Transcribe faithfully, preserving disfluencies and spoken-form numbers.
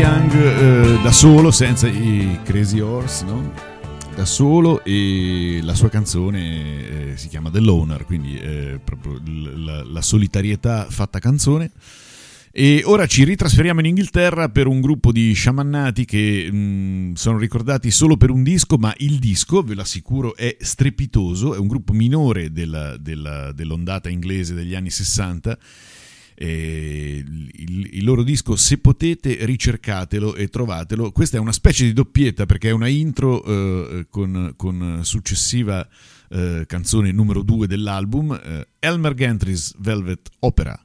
Young eh, da solo, senza i Crazy Horse, no? Da solo, e la sua canzone eh, si chiama The Loner, quindi eh, proprio la, la solitarietà fatta canzone. E ora ci ritrasferiamo in Inghilterra per un gruppo di sciamannati che mh, sono ricordati solo per un disco, ma il disco, ve lo assicuro, è strepitoso. È un gruppo minore della, della, dell'ondata inglese degli anni sessanta. E il, il loro disco, se potete, ricercatelo e trovatelo. Questa è una specie di doppietta, perché è una intro eh, con, con successiva eh, canzone numero due dell'album, eh, Elmer Gantry's Velvet Opera.